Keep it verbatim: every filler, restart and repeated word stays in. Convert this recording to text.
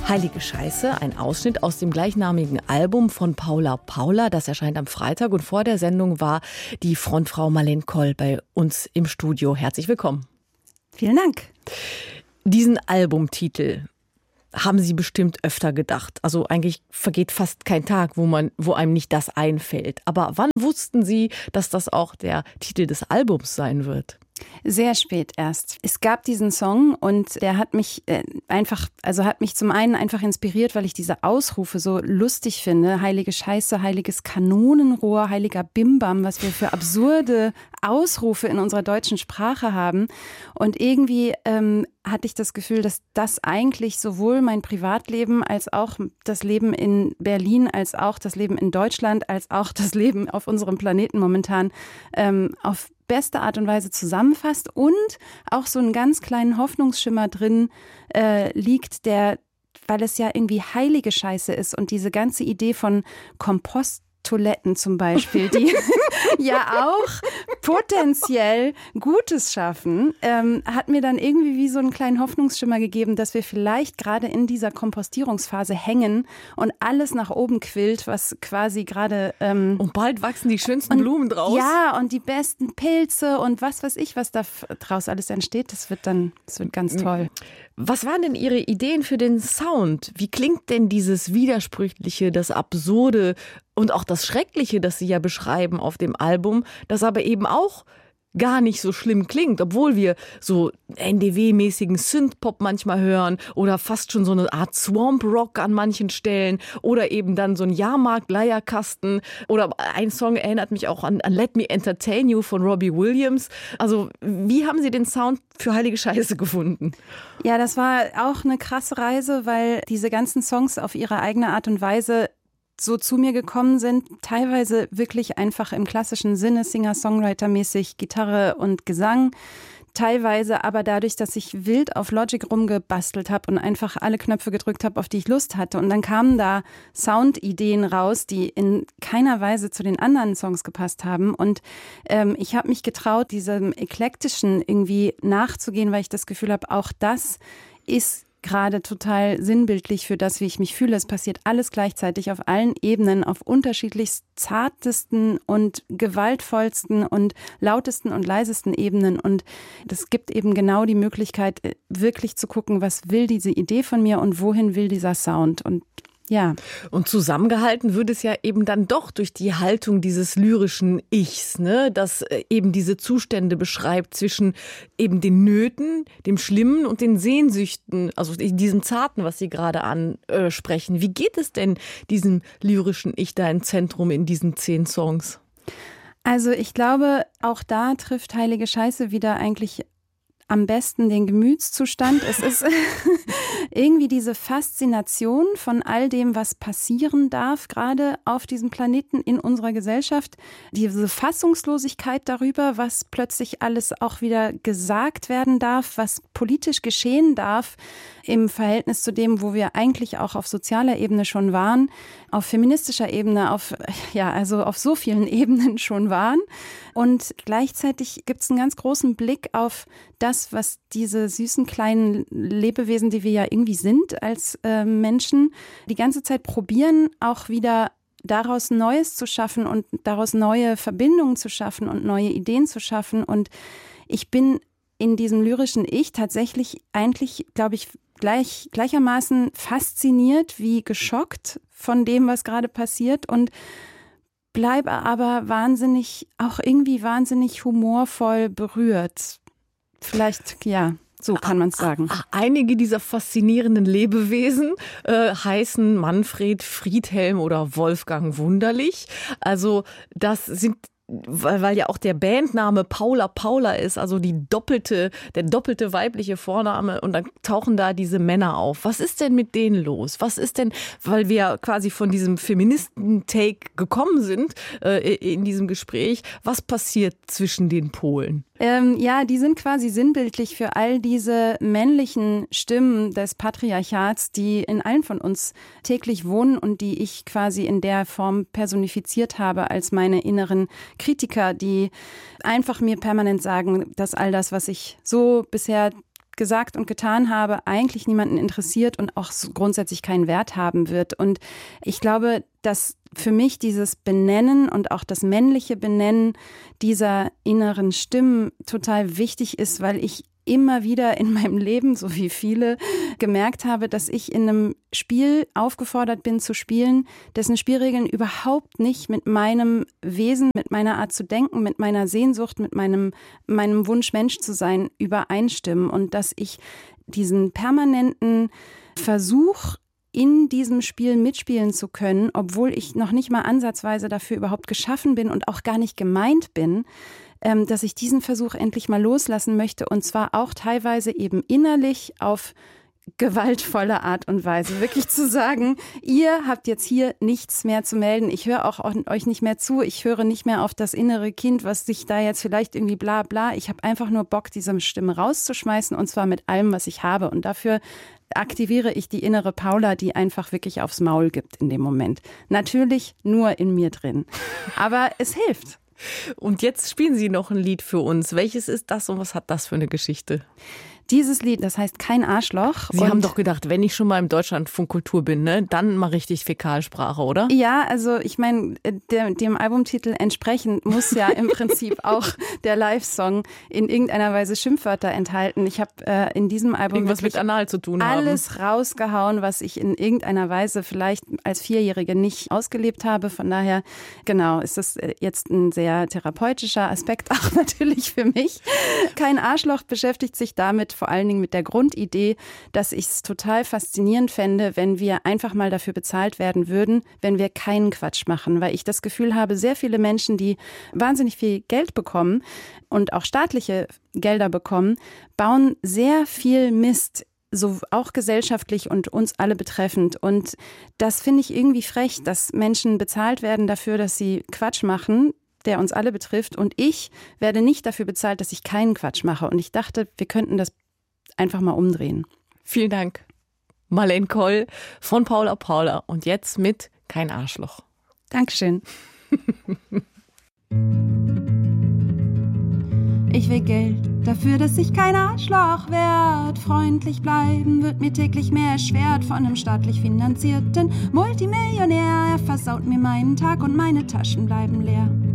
Heilige Scheiße, ein Ausschnitt aus dem gleichnamigen Album von Paula Paula. Das erscheint am Freitag und vor der Sendung war die Frontfrau Marleen Koll bei uns im Studio. Herzlich willkommen. Vielen Dank. Diesen Albumtitel haben Sie bestimmt öfter gedacht. Also eigentlich vergeht fast kein Tag, wo man, wo einem nicht das einfällt. Aber wann wussten Sie, dass das auch der Titel des Albums sein wird? Sehr spät erst. Es gab diesen Song und der hat mich äh, einfach, also hat mich zum einen einfach inspiriert, weil ich diese Ausrufe so lustig finde. Heilige Scheiße, heiliges Kanonenrohr, heiliger Bimbam, was wir für absurde Ausrufe in unserer deutschen Sprache haben. Und irgendwie ähm, hatte ich das Gefühl, dass das eigentlich sowohl mein Privatleben als auch das Leben in Berlin, als auch das Leben in Deutschland, als auch das Leben auf unserem Planeten momentan ähm, auf beste Art und Weise zusammenfasst und auch so einen ganz kleinen Hoffnungsschimmer drin äh, liegt, der, weil es ja irgendwie heilige Scheiße ist und diese ganze Idee von Komposttoiletten zum Beispiel, die ja auch potenziell Gutes schaffen, ähm, hat mir dann irgendwie wie so einen kleinen Hoffnungsschimmer gegeben, dass wir vielleicht gerade in dieser Kompostierungsphase hängen und alles nach oben quillt, was quasi gerade... Ähm, und bald wachsen die schönsten und, Blumen draus. Ja, und die besten Pilze und was weiß ich, was da draus alles entsteht, das wird dann, das wird ganz toll. Was waren denn Ihre Ideen für den Sound? Wie klingt denn dieses Widersprüchliche, das Absurde und auch das Schreckliche, das Sie ja beschreiben auf dem Album, das aber eben auch gar nicht so schlimm klingt, obwohl wir so N D W-mäßigen Synthpop manchmal hören oder fast schon so eine Art Swamp Rock an manchen Stellen oder eben dann so ein Jahrmarkt-Leierkasten oder ein Song erinnert mich auch an, an Let Me Entertain You von Robbie Williams. Also wie haben Sie den Sound für Heilige Scheiße gefunden? Ja, das war auch eine krasse Reise, weil diese ganzen Songs auf ihre eigene Art und Weise so zu mir gekommen sind, teilweise wirklich einfach im klassischen Sinne, Singer-Songwriter-mäßig, Gitarre und Gesang, teilweise aber dadurch, dass ich wild auf Logic rumgebastelt habe und einfach alle Knöpfe gedrückt habe, auf die ich Lust hatte. Und dann kamen da Soundideen raus, die in keiner Weise zu den anderen Songs gepasst haben. Und ähm, ich habe mich getraut, diesem Eklektischen irgendwie nachzugehen, weil ich das Gefühl habe, auch das ist gerade total sinnbildlich für das, wie ich mich fühle. Es passiert alles gleichzeitig auf allen Ebenen, auf unterschiedlichst zartesten und gewaltvollsten und lautesten und leisesten Ebenen. Und das gibt eben genau die Möglichkeit, wirklich zu gucken, was will diese Idee von mir und wohin will dieser Sound. Und ja. Und zusammengehalten wird es ja eben dann doch durch die Haltung dieses lyrischen Ichs, ne, das eben diese Zustände beschreibt zwischen eben den Nöten, dem Schlimmen und den Sehnsüchten, also diesem Zarten, was Sie gerade ansprechen. Wie geht es denn diesem lyrischen Ich da im Zentrum in diesen zehn Songs? Also ich glaube, auch da trifft Heilige Scheiße wieder eigentlich am besten den Gemütszustand. Es ist irgendwie diese Faszination von all dem, was passieren darf, gerade auf diesem Planeten in unserer Gesellschaft. Diese Fassungslosigkeit darüber, was plötzlich alles auch wieder gesagt werden darf, was politisch geschehen darf im Verhältnis zu dem, wo wir eigentlich auch auf sozialer Ebene schon waren, auf feministischer Ebene, auf, ja, also auf so vielen Ebenen schon waren. Und gleichzeitig gibt es einen ganz großen Blick auf das, was diese süßen kleinen Lebewesen, die wir ja irgendwie sind als äh, Menschen, die ganze Zeit probieren, auch wieder daraus Neues zu schaffen und daraus neue Verbindungen zu schaffen und neue Ideen zu schaffen. Und ich bin in diesem lyrischen Ich tatsächlich eigentlich, glaube ich, gleich, gleichermaßen fasziniert wie geschockt von dem, was gerade passiert und bleibe aber wahnsinnig, auch irgendwie wahnsinnig humorvoll berührt. Vielleicht, ja, so kann man es sagen. Einige dieser faszinierenden Lebewesen äh, heißen Manfred, Friedhelm oder Wolfgang Wunderlich. Also das sind Weil, weil ja auch der Bandname Paula Paula ist, also die doppelte, der doppelte weibliche Vorname und dann tauchen da diese Männer auf. Was ist denn mit denen los? Was ist denn, weil wir quasi von diesem Feministen-Take gekommen sind äh, in diesem Gespräch, was passiert zwischen den Polen? Ähm, ja, die sind quasi sinnbildlich für all diese männlichen Stimmen des Patriarchats, die in allen von uns täglich wohnen und die ich quasi in der Form personifiziert habe als meine inneren Kritiker, die einfach mir permanent sagen, dass all das, was ich so bisher gesagt und getan habe, eigentlich niemanden interessiert und auch so grundsätzlich keinen Wert haben wird. Und ich glaube, dass für mich dieses Benennen und auch das männliche Benennen dieser inneren Stimmen total wichtig ist, weil ich immer wieder in meinem Leben, so wie viele, gemerkt habe, dass ich in einem Spiel aufgefordert bin zu spielen, dessen Spielregeln überhaupt nicht mit meinem Wesen, mit meiner Art zu denken, mit meiner Sehnsucht, mit meinem, meinem Wunsch, Mensch zu sein, übereinstimmen. Und dass ich diesen permanenten Versuch, in diesem Spiel mitspielen zu können, obwohl ich noch nicht mal ansatzweise dafür überhaupt geschaffen bin und auch gar nicht gemeint bin, dass ich diesen Versuch endlich mal loslassen möchte und zwar auch teilweise eben innerlich auf gewaltvolle Art und Weise. Wirklich zu sagen, ihr habt jetzt hier nichts mehr zu melden. Ich höre auch euch nicht mehr zu. Ich höre nicht mehr auf das innere Kind, was sich da jetzt vielleicht irgendwie bla bla. Ich habe einfach nur Bock, diese Stimme rauszuschmeißen und zwar mit allem, was ich habe. Und dafür aktiviere ich die innere Paula, die einfach wirklich aufs Maul gibt in dem Moment. Natürlich nur in mir drin. Aber es hilft. Und jetzt spielen Sie noch ein Lied für uns. Welches ist das und was hat das für eine Geschichte? Dieses Lied, das heißt Kein Arschloch. Sie haben doch gedacht, wenn ich schon mal im Deutschlandfunk Kultur bin, ne, dann mal richtig Fäkalsprache, oder? Ja, also ich meine, dem Albumtitel entsprechend muss ja im Prinzip auch der Live-Song in irgendeiner Weise Schimpfwörter enthalten. Ich habe äh, in diesem Album irgendwas mit Anal zu tun haben. Alles rausgehauen, was ich in irgendeiner Weise vielleicht als Vierjährige nicht ausgelebt habe. Von daher, genau, ist das jetzt ein sehr therapeutischer Aspekt auch natürlich für mich. Kein Arschloch beschäftigt sich damit vor allen Dingen mit der Grundidee, dass ich es total faszinierend fände, wenn wir einfach mal dafür bezahlt werden würden, wenn wir keinen Quatsch machen. Weil ich das Gefühl habe, sehr viele Menschen, die wahnsinnig viel Geld bekommen und auch staatliche Gelder bekommen, bauen sehr viel Mist, so auch gesellschaftlich und uns alle betreffend. Und das finde ich irgendwie frech, dass Menschen bezahlt werden dafür, dass sie Quatsch machen, der uns alle betrifft. Und ich werde nicht dafür bezahlt, dass ich keinen Quatsch mache. Und ich dachte, wir könnten das einfach mal umdrehen. Vielen Dank. Marlene Koll von Paula Paula und jetzt mit Kein Arschloch. Dankeschön. Ich will Geld dafür, dass ich kein Arschloch werd. Freundlich bleiben wird mir täglich mehr erschwert von einem staatlich finanzierten Multimillionär. Er versaut mir meinen Tag und meine Taschen bleiben leer.